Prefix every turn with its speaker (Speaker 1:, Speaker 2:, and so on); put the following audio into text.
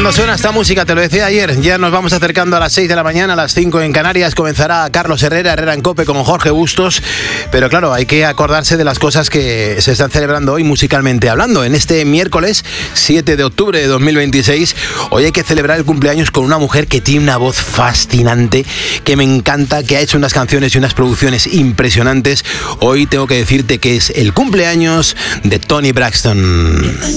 Speaker 1: Cuando suena esta música, te lo decía ayer, ya nos vamos acercando a las 6 de la mañana, a las 5 en Canarias, comenzará Carlos Herrera en COPE con Jorge Bustos, pero claro, hay que acordarse de las cosas que se están celebrando hoy musicalmente hablando. En este miércoles 7 de octubre de 2026, hoy hay que celebrar el cumpleaños con una mujer que tiene una voz fascinante, que me encanta, que ha hecho unas canciones y unas producciones impresionantes. Hoy tengo que decirte que es el cumpleaños de Toni Braxton.